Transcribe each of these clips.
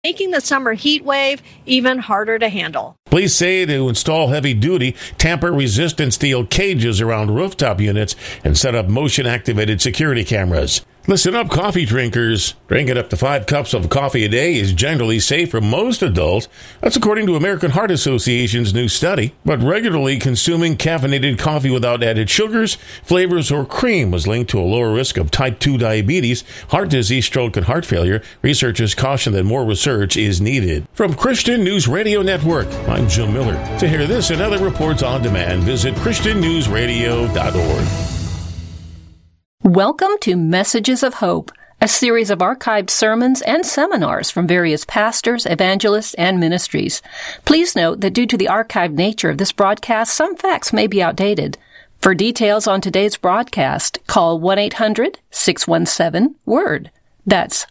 making the summer heat wave even harder to handle. Police say to install heavy-duty, tamper-resistant steel cages around rooftop units and set up motion-activated security cameras. Listen up, coffee drinkers. Drinking up to 5 cups of coffee a day is generally safe for most adults. That's according to American Heart Association's new study. But regularly consuming caffeinated coffee without added sugars, flavors, or cream was linked to a lower risk of type 2 diabetes, heart disease, stroke, and heart failure. Researchers caution that more research is needed. From Christian News Radio Network, I'm Jim Miller. To hear this and other reports on demand, visit ChristianNewsRadio.org. Welcome to Messages of Hope, a series of archived sermons and seminars from various pastors, evangelists, and ministries. Please note that due to the archived nature of this broadcast, some facts may be outdated. For details on today's broadcast, call 1-800-617-WORD. That's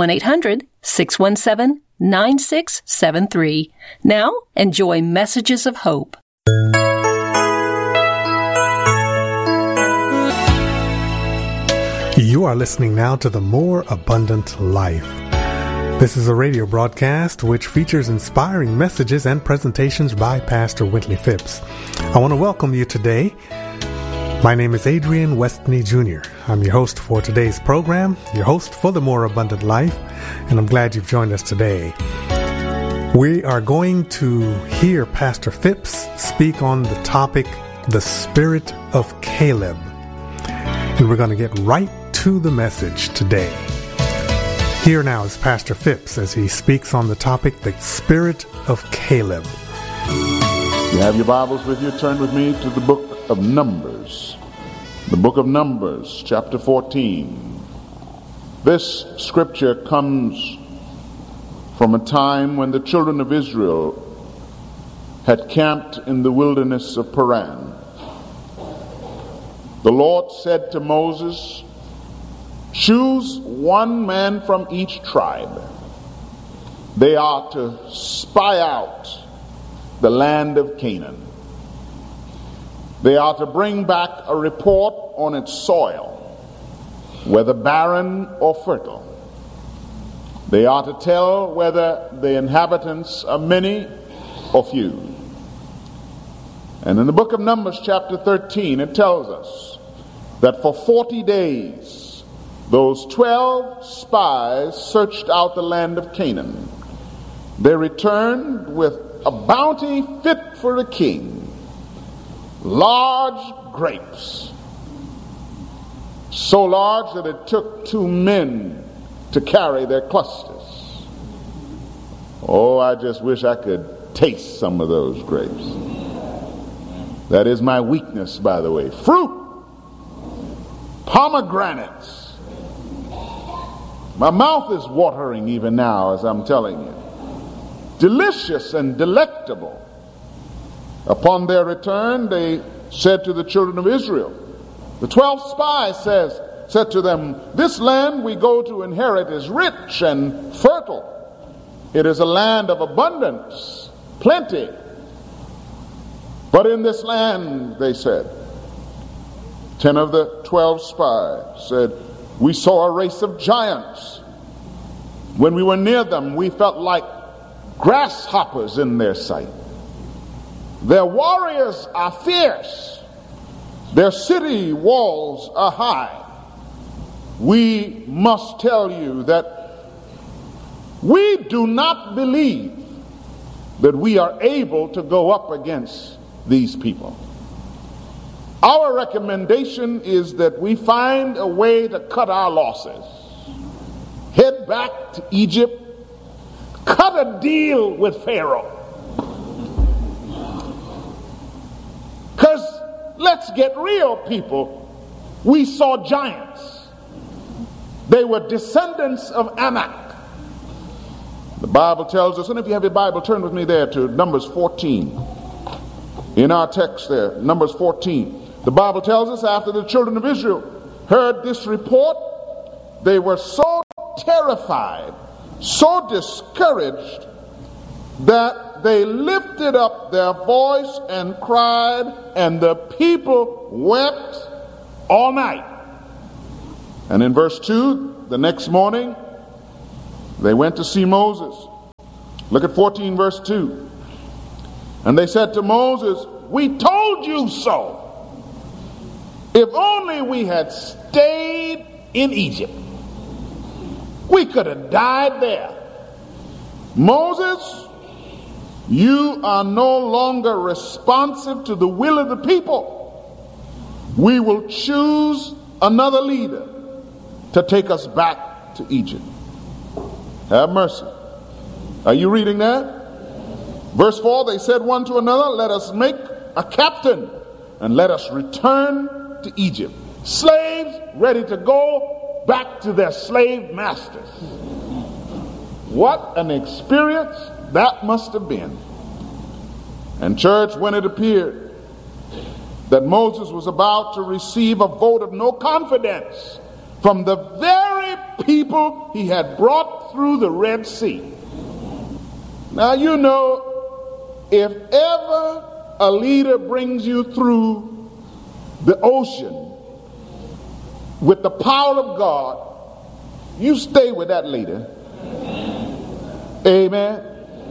1-800-617-9673. Now, enjoy Messages of Hope. You are listening now to The More Abundant Life. This is a radio broadcast which features inspiring messages and presentations by Pastor Wintley Phipps. I want to welcome you today. My name is Adrian Westney Jr. I'm your host for today's program, your host for The More Abundant Life, and I'm glad you've joined us today. We are going to hear Pastor Phipps speak on the topic, The Spirit of Caleb. And we're going to get right to the message today. Here now is Pastor Phipps as he speaks on the topic, the Spirit of Caleb. You have your Bibles with you. Turn with me to the book of Numbers. The book of Numbers, chapter 14. This scripture comes from a time when the children of Israel had camped in the wilderness of Paran. The Lord said to Moses, "Choose one man from each tribe. They are to spy out the land of Canaan. They are to bring back a report on its soil, whether barren or fertile. They are to tell whether the inhabitants are many or few." And in the book of Numbers chapter 13, it tells us that for 40 days, those 12 spies searched out the land of Canaan. They returned with a bounty fit for a king, large grapes, so large that it took 2 men to carry their clusters. Oh, I just wish I could taste some of those grapes. That is my weakness, by the way. Fruit. Pomegranates. My mouth is watering even now as I'm telling you. Delicious and delectable. Upon their return, they said to the children of Israel, the 12 spies said to them, "This land we go to inherit is rich and fertile. It is a land of abundance, plenty. But in this land," they said, 10 of the 12 spies said, "We saw a race of giants. When we were near them, we felt like grasshoppers in their sight. Their warriors are fierce. Their city walls are high. We must tell you that we do not believe that we are able to go up against these people. Our recommendation is that we find a way to cut our losses, head back to Egypt, cut a deal with Pharaoh. Because let's get real, people. We saw giants. They were descendants of Anak. The Bible tells us, and if you have your Bible, turn with me there to Numbers 14. In our text there, Numbers 14. The Bible tells us after the children of Israel heard this report, they were so terrified, so discouraged, that they lifted up their voice and cried, and the people wept all night. And in verse 2, the next morning, they went to see Moses. Look at 14 verse 2. And they said to Moses, we told you so. If only we had stayed in Egypt. We could have died there. Moses, you are no longer responsive to the will of the people. We will choose another leader to take us back to Egypt. Have mercy. Are you reading that? Verse 4, they said one to another, let us make a captain and let us return to Egypt. Slaves ready to go back to their slave masters. What an experience that must have been. And church, when it appeared that Moses was about to receive a vote of no confidence from the very people he had brought through the Red Sea. Now, you know, if ever a leader brings you through the ocean with the power of God, you stay with that leader. Amen.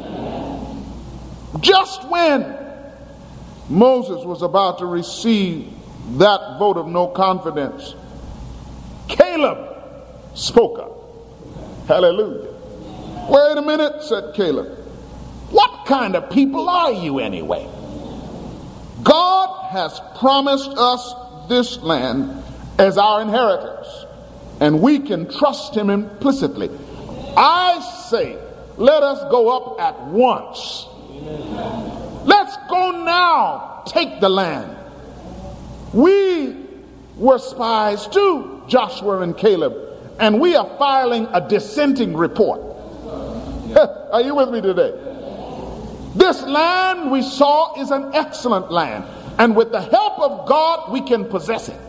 Just when Moses was about to receive that vote of no confidence, Caleb spoke up. Hallelujah. Wait a minute, said Caleb. What kind of people are you anyway? God has promised us this land as our inheritance, and we can trust him implicitly. I say, let us go up at once. Let's go now, take the land. We were spies too, Joshua and Caleb, and we are filing a dissenting report. Are you with me today? This land we saw is an excellent land, and with the help of God we can possess it.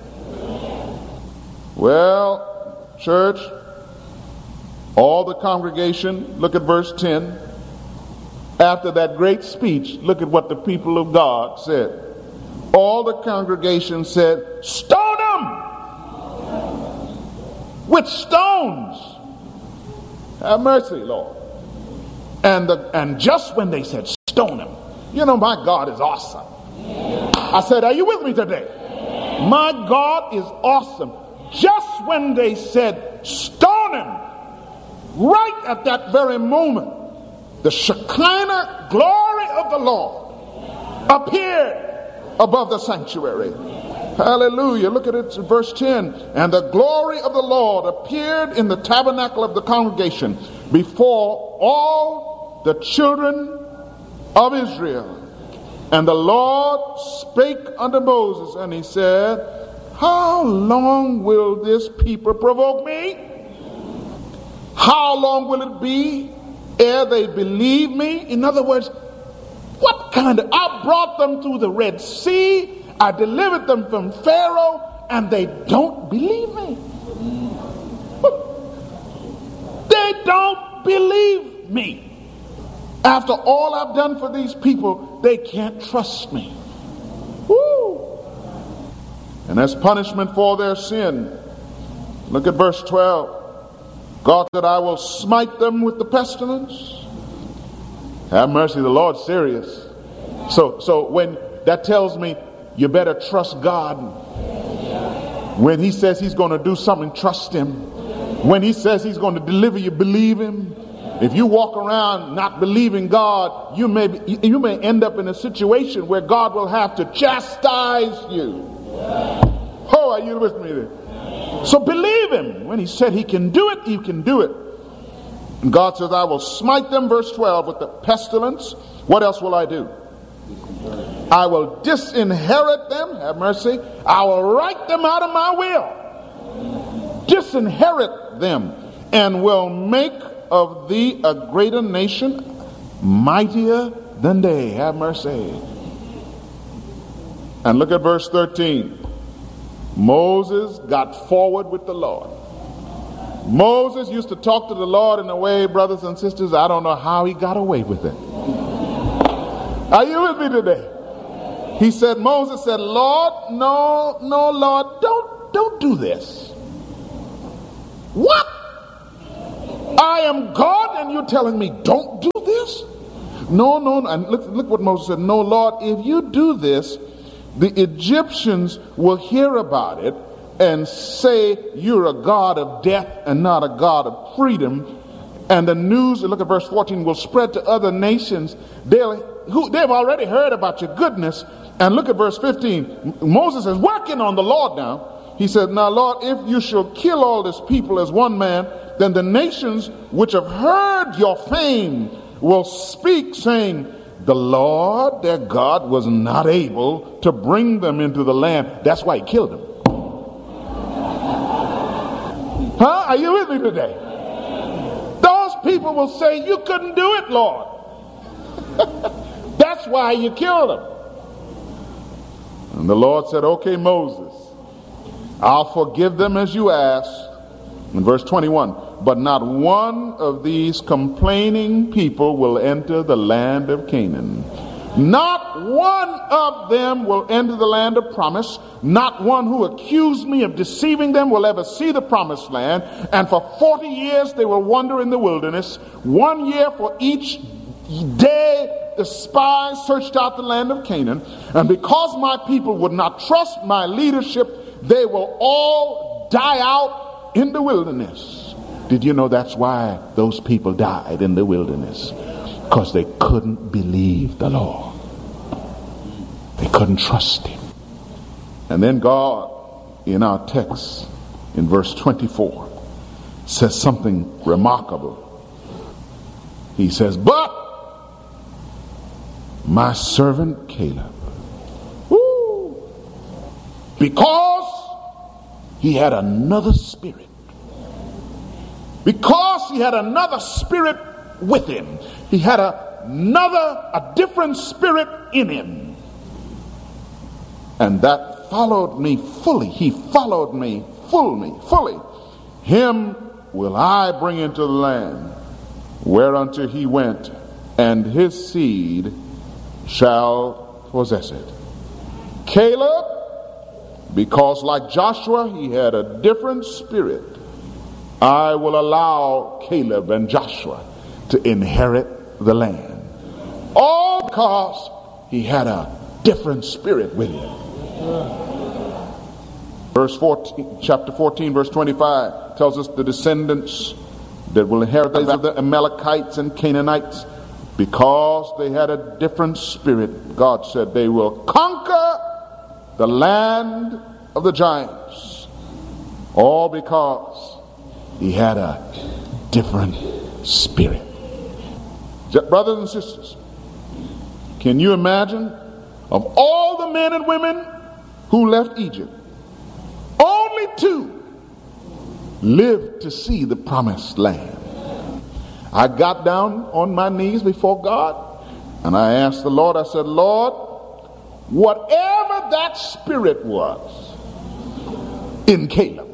Well, church, all the congregation, look at verse 10. After that great speech, look at what the people of God said. All the congregation said, stone him with stones. Have mercy, Lord. And just when they said stone him, you know, my God is awesome. I said, are you with me today? My God is awesome. Just when they said stone him, right at that very moment, the Shekinah glory of the Lord appeared above the sanctuary. Hallelujah. Look at it, verse 10. And the glory of the Lord appeared in the tabernacle of the congregation before all the children of Israel. And the Lord spake unto Moses, and he said, how long will this people provoke me? How long will it be ere they believe me? In other words, what kind of, I brought them through the Red Sea, I delivered them from Pharaoh, and they don't believe me. They don't believe me. After all I've done for these people, they can't trust me. Woo! And as punishment for their sin, look at verse 12. God said, I will smite them with the pestilence. Have mercy, the Lord's serious. So when that tells me you better trust God. When he says he's going to do something, trust him. When he says he's going to deliver you, believe him. If you walk around not believing God, you may end up in a situation where God will have to chastise you. Oh, are you with me there? So believe him. When he said he can do it, he can do it. And God says, I will smite them, verse 12, with the pestilence. What else will I do? I will disinherit them, have mercy. I will write them out of my will. Disinherit them, and will make of thee a greater nation, mightier than they, have mercy. And look at verse 13. Moses got forward with the Lord. Moses used to talk to the Lord in a way, brothers and sisters, I don't know how he got away with it. Are you with me today? He said, Moses said, Lord, no, Lord, don't do this. What? I am God and you're telling me don't do this? No. And look what Moses said. No, Lord, if you do this, the Egyptians will hear about it and say you're a God of death and not a God of freedom. And the news, look at verse 14, will spread to other nations. They've already heard about your goodness. And look at verse 15. Moses is working on the Lord now. He said, now, Lord, if you shall kill all this people as one man, then the nations which have heard your fame will speak, saying, the Lord their God was not able to bring them into the land. That's why he killed them. Huh? Are you with me today? Those people will say, you couldn't do it, Lord. That's why you killed them. And the Lord said, okay, Moses, I'll forgive them as you asked. In verse 21, but not one of these complaining people will enter the land of Canaan. Not one of them will enter the land of promise. Not one who accused me of deceiving them will ever see the promised land. And for 40 years they will wander in the wilderness. 1 year for each day the spies searched out the land of Canaan. And because my people would not trust my leadership, they will all die out in the wilderness. Did you know that's why those people died in the wilderness? Because they couldn't believe the Lord. They couldn't trust him. And then God, in our text, in verse 24, says something remarkable. He says, but my servant Caleb, because he had another spirit. Because he had another spirit with him. He had a different spirit in him. And that followed me fully. He followed me fully. Him will I bring into the land whereunto he went, and his seed shall possess it. Caleb, because like Joshua, he had a different spirit, I will allow Caleb and Joshua to inherit the land. All because he had a different spirit with him. Chapter 14, verse 25 tells us the descendants that will inherit the Amalekites and Canaanites, because they had a different spirit. God said they will conquer the land of the giants, all because he had a different spirit. Brothers and sisters, can you imagine, of all the men and women who left Egypt, only 2 lived to see the promised land? I got down on my knees before God and I asked the Lord, I said, Lord, whatever that spirit was in Caleb,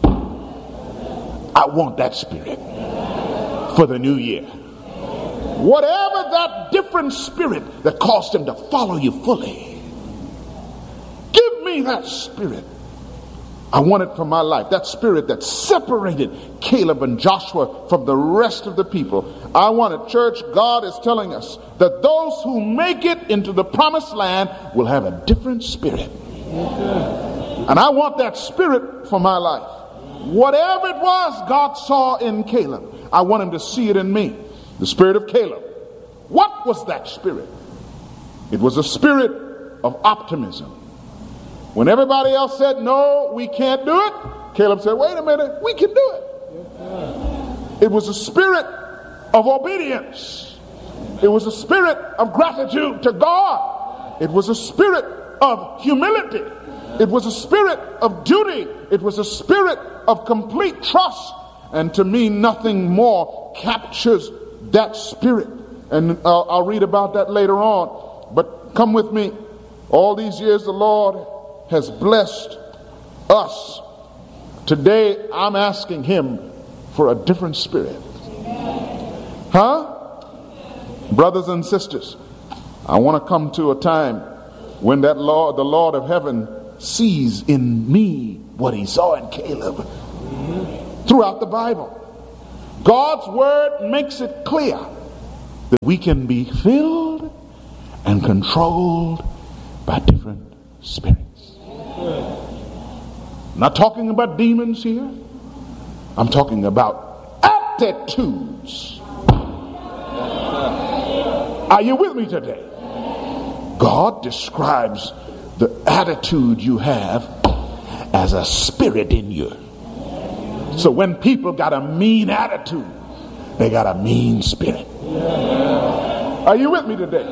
I want that spirit for the new year. Whatever that different spirit that caused him to follow you fully, give me that spirit. I want it for my life. That spirit that separated Caleb and Joshua from the rest of the people. I want it. Church, God is telling us that those who make it into the promised land will have a different spirit. And I want that spirit for my life. Whatever it was God saw in Caleb, I want him to see it in me. The spirit of Caleb. What was that spirit? It was a spirit of optimism. When everybody else said, no, we can't do it, Caleb said, wait a minute, we can do it. It was a spirit of obedience. It was a spirit of gratitude to God. It was a spirit of humility. It was a spirit of duty. It was a spirit of complete trust. And to me, nothing more captures that spirit. And I'll read about that later on. But come with me. All these years the Lord has blessed us. Today I'm asking him for a different spirit. Brothers and sisters, I want to come to a time when that Lord, the Lord of heaven, sees in me what he saw in Caleb. Throughout the Bible, God's word makes it clear that we can be filled and controlled by different spirits. I'm not talking about demons here. I'm talking about attitudes. Are you with me today? God describes the attitude you have as a spirit in you. So when people got a mean attitude, they got a mean spirit. Are you with me today?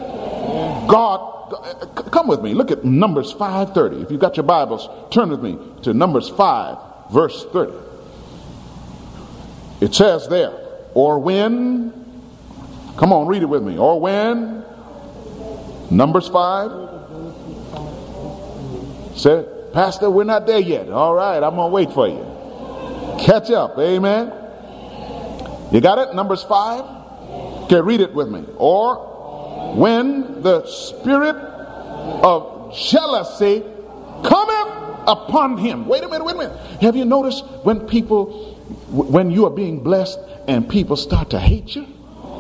God, come with me. Look at Numbers 5:30. If you've got your Bibles, turn with me to Numbers 5, verse 30. It says there, or when, come on, read it with me. Or when, Numbers 5, said, Pastor, we're not there yet. All right, I'm going to wait for you. Catch up, amen. You got it? Numbers 5? Okay, read it with me. Or when the spirit of jealousy cometh upon him. Wait a minute. Have you noticed when you are being blessed and people start to hate you?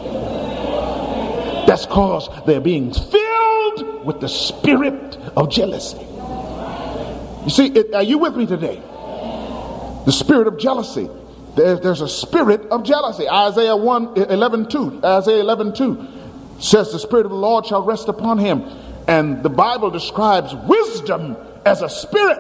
That's because they're being filled with the spirit of jealousy. You see, are you with me today? The spirit of jealousy. There's a spirit of jealousy. Isaiah 11:2 says the spirit of the Lord shall rest upon him. And the Bible describes wisdom as a spirit.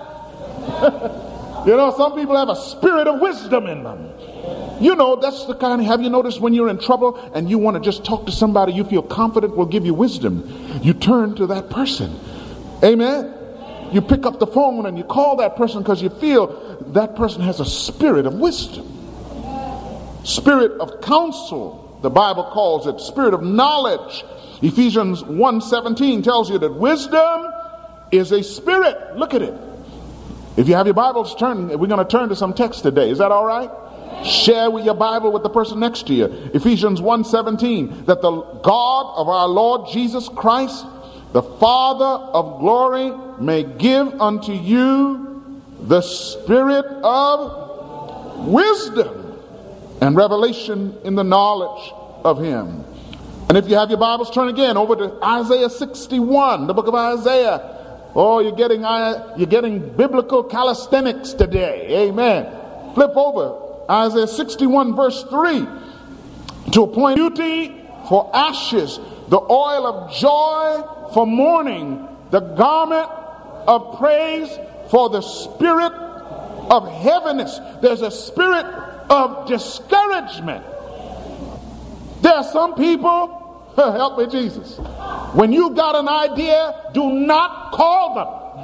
You know, some people have a spirit of wisdom in them. You know, that's the kind of, have you noticed when you're in trouble and you want to just talk to somebody you feel confident will give you wisdom, you turn to that person. Amen. You pick up the phone and you call that person because you feel that person has a spirit of wisdom. Spirit of counsel, the Bible calls it. Spirit of knowledge. Ephesians 1:17 tells you that wisdom is a spirit. Look at it. If you have your Bibles, we're going to turn to some text today. Is that all right? Share with your Bible with the person next to you. Ephesians 1:17, that the God of our Lord Jesus Christ, the Father of glory, may give unto you the spirit of wisdom and revelation in the knowledge of him. And if you have your Bibles, turn again over to Isaiah 61, the book of Isaiah. Oh, you're getting biblical calisthenics today. Amen. Flip over Isaiah 61 verse 3. To appoint beauty for ashes, the oil of joy for mourning, the garment of praise for the spirit of heaviness. There's a spirit of discouragement. There are some people, help me Jesus, when you got an idea, do not call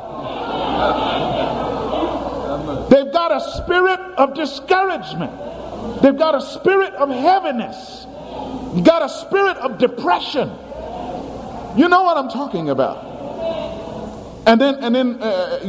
them. They've got a spirit of discouragement. They've got a spirit of heaviness. You've got a spirit of depression. You know what I'm talking about. And then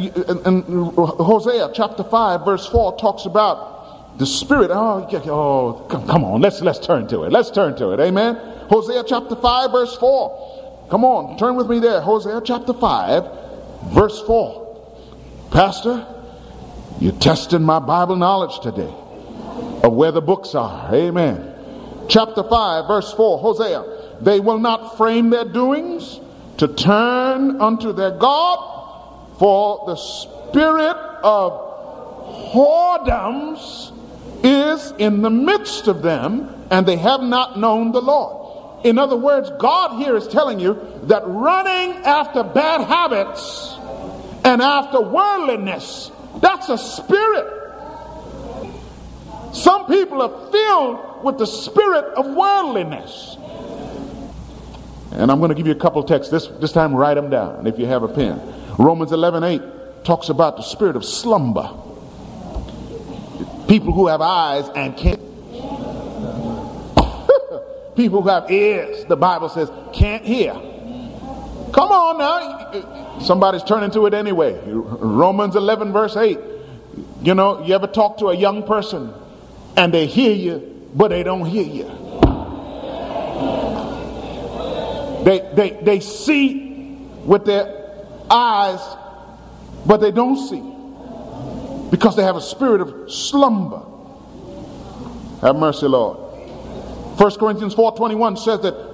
Hosea chapter 5 verse 4 talks about the spirit. Come on, let's turn to it. Let's turn to it. Amen. Hosea chapter 5 verse 4. Come on, turn with me there. Hosea chapter 5 verse 4. Pastor, you're testing my Bible knowledge today of where the books are. Amen. Chapter 5 verse 4, Hosea. They will not frame their doings to turn unto their God, for the spirit of whoredoms is in the midst of them, and they have not known the Lord. In other words, God here is telling you that running after bad habits and after worldliness, that's a spirit. Some people are filled with the spirit of worldliness. And I'm going to give you a couple texts. This time write them down if you have a pen. Romans 11:8 talks about the spirit of slumber. People who have eyes and can't. People who have ears, the Bible says, can't hear. Come on now. Somebody's turning to it anyway. Romans 11 verse 8. You know, you ever talk to a young person and they hear you, but they don't hear you. They see with their eyes, but they don't see, because they have a spirit of slumber. Have mercy, Lord. 1 Corinthians 4:21 says that